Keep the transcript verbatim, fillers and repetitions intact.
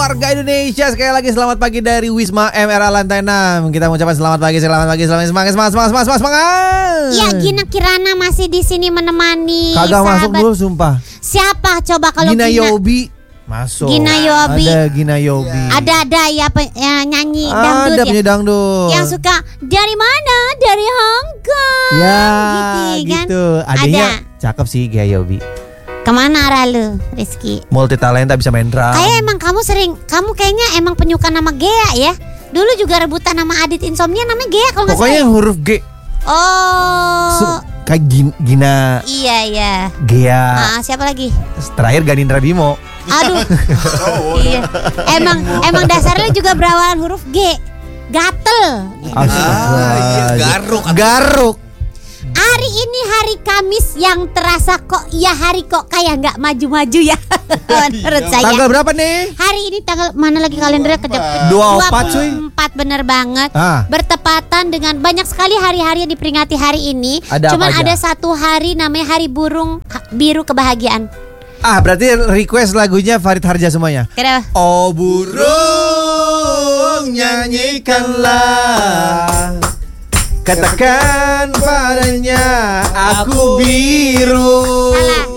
warga Indonesia. Sekali lagi selamat pagi dari Wisma M R A lantai enam. Kita mengucapkan selamat pagi, selamat pagi, selamat semangat, semangat, semangat, semangat, semangat. Ya, Gina Kirana masih di sini menemani. Kagak sahabat. masuk dulu sumpah. Siapa coba kalau Gina Gina? Yobi masuk. Gina Yobi. Ada Gina Yobi. Ada ada ya, pe, ya nyanyi Ada dangdut ya. penyanyi dangdut. Yang suka dari mana? Dari Hong Kong. Ya, gitu, kan? gitu. Adanya Ada. cakep sih Gina Yobi. Kemana arah lu, Rizky? Multi talenta, bisa main drum. Kayak emang kamu sering, kamu kayaknya emang penyuka nama Gea ya. Dulu juga rebutan nama Adit Insomnia namanya Gea kalau nggak salah. Pokoknya yang huruf G. Oh. Su- kayak Gin- Gina. Iya iya. Gea. Ah, siapa lagi? Terakhir Ganindra Bimo. Aduh. Iya. Emang emang dasarnya juga berawalan huruf G. Gatel. Ah, iya, garuk. Garuk. Hari ini hari Kamis yang terasa kok ya hari kok kayak nggak maju-maju ya. Menurut saya. Tanggal berapa nih? Hari ini tanggal mana lagi kalendernya kejepit? dua puluh empat cuy. empat bener banget. Ah. Bertepatan dengan banyak sekali hari-hari yang diperingati hari ini. Ada Cuman apa aja? ada satu hari namanya Hari Burung ha- Biru Kebahagiaan. Ah, berarti request lagunya Farid Harja semuanya. Kenapa? Oh burung, nyanyikanlah, katakan padanya aku biru. Salah.